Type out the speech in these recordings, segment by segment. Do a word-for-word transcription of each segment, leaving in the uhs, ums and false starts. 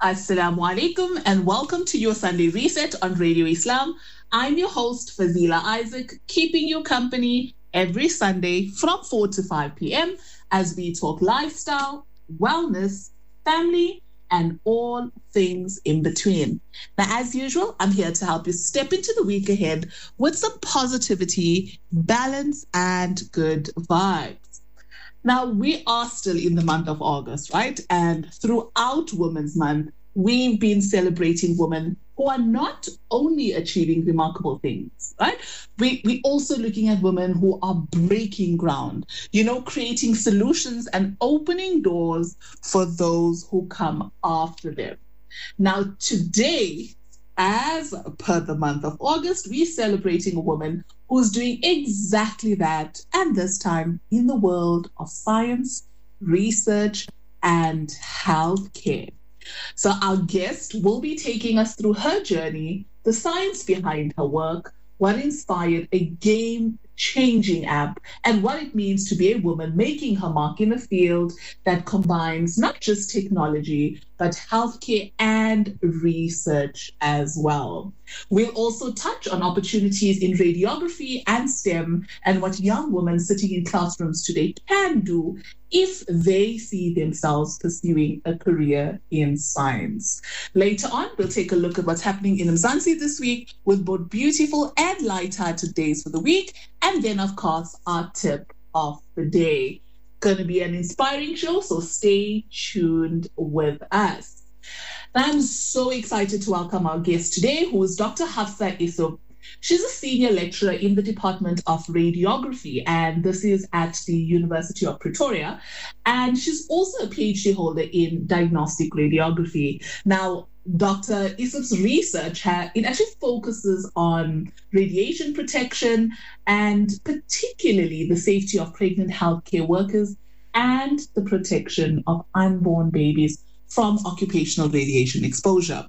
Assalamu alaikum and welcome to your Sunday Reset on Radio Islam. I'm your host, Fazila Isaac, keeping you company every Sunday from four to five p.m. as we talk lifestyle, wellness, family, and all things in between. Now, as usual, I'm here to help you step into the week ahead with some positivity, balance, and good vibes. Now, we are still in the month of August, right? And throughout Women's Month, we've been celebrating women who are not only achieving remarkable things, right? We, we're also looking at women who are breaking ground, you know, creating solutions and opening doors for those who come after them. Now, today, as per the month of August, we're celebrating a woman who's doing exactly that, and this time in the world of science, research, and healthcare. So our guest will be taking us through her journey, the science behind her work, what inspired a game-changing app, and what it means to be a woman making her mark in a field that combines not just technology, but healthcare and research as well. We'll also touch on opportunities in radiography and STEM and what young women sitting in classrooms today can do if they see themselves pursuing a career in science. Later on, we'll take a look at what's happening in Mzansi this week with both beautiful and light-hearted days for the week, and then, of course, our tip of the day. Going to be an inspiring show, so stay tuned with us. I'm so excited to welcome our guest today, who is Doctor Hafsa Issop. She's a senior lecturer in the Department of Radiography, and this is at the University of Pretoria. And she's also a PhD holder in diagnostic radiography. Now, Doctor Issop's research, it actually focuses on radiation protection and particularly the safety of pregnant healthcare workers and the protection of unborn babies from occupational radiation exposure.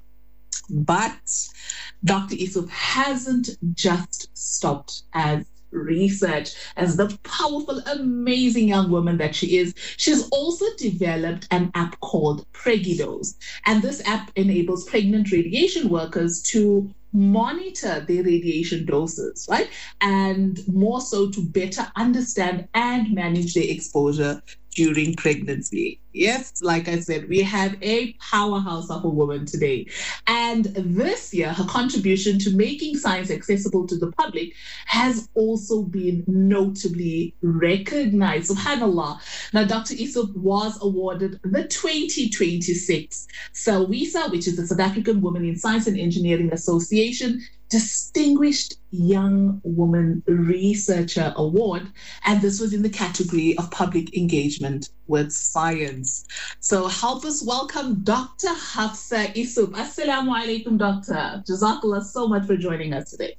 But Doctor Issop hasn't just stopped as research. As the powerful, amazing young woman that she is, she's also developed an app called Pregidose. And this app enables pregnant radiation workers to monitor their radiation doses, right? And more so to better understand and manage their exposure during pregnancy. Yes, like I said, we have a powerhouse of a woman today. And this year, her contribution to making science accessible to the public has also been notably recognized. SubhanAllah. Now, Doctor Issop was awarded the twenty twenty-six SAWISA, which is the South African Women in Science and Engineering Association Distinguished Young Woman Researcher Award, and this was in the category of public engagement with science. So help us welcome Doctor Hafsa Issop. Assalamu alaikum, Doctor. Jazakallah so much for joining us today.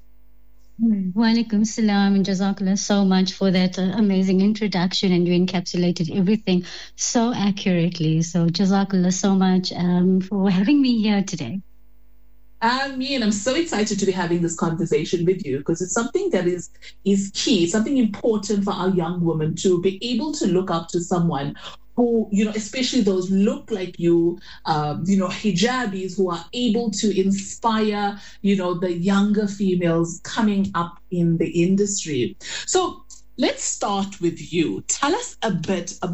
Wa alaikum salam, and Jazakallah so much for that uh, amazing introduction, and you encapsulated everything so accurately. So Jazakallah so much um, for having me here today. I mean, I'm so excited to be having this conversation with you because it's something that is is key, something important for our young women to be able to look up to someone who, you know, especially those look like you, um, you know, hijabis who are able to inspire, you know, the younger females coming up in the industry. So let's start with you. Tell us a bit about